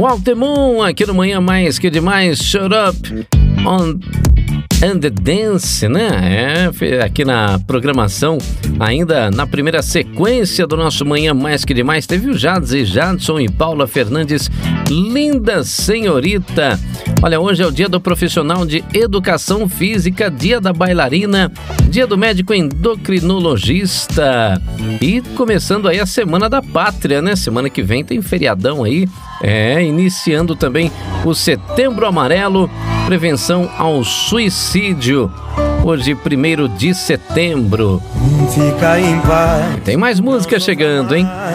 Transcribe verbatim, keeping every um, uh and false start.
Walter Moon, aqui no Manhã Mais Que Demais, Shut Up on and the Dance, né? É, aqui na programação, ainda na primeira sequência do nosso Manhã Mais Que Demais, teve o Jades e Jadson e Paula Fernandes, Linda Senhorita. Olha, hoje é o dia do profissional de educação física, dia da bailarina, dia do médico endocrinologista e começando aí a Semana da Pátria, né? Semana que vem tem feriadão aí, é, iniciando também o Setembro Amarelo, prevenção ao suicídio, hoje primeiro de setembro. Fica em paz. Tem mais música chegando, hein?